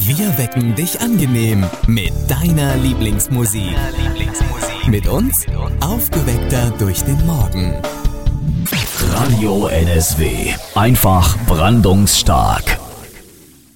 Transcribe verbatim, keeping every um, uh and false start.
Wir wecken dich angenehm mit deiner Lieblingsmusik. Mit uns aufgeweckter durch den Morgen. Radio N S W. Einfach brandungsstark.